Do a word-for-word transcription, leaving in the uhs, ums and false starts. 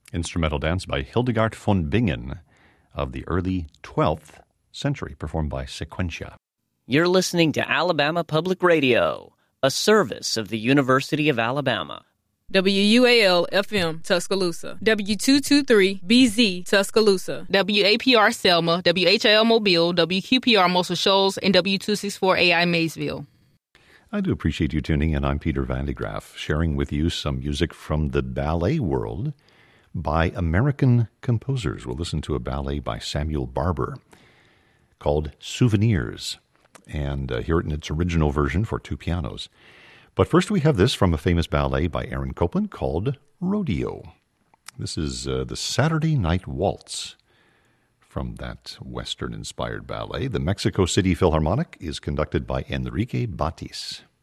instrumental dance by Hildegard von Bingen of the early twelfth century, performed by Sequentia. You're listening to Alabama Public Radio, a service of the University of Alabama. W U A L F M Tuscaloosa, W two twenty-three B Z Tuscaloosa, W A P R Selma, W H I L Mobile, W Q P R Muscle Shoals, and W two sixty-four A I Maysville. I do appreciate you tuning in. I'm Peter Van de Graaff, sharing with you some music from the ballet world by American composers. We'll listen to a ballet by Samuel Barber called Souvenirs, and uh, hear it in its original version for two pianos. But first we have this from a famous ballet by Aaron Copland called Rodeo. This is uh, the Saturday Night Waltz from that Western-inspired ballet. The Mexico City Philharmonic is conducted by Enrique Batis.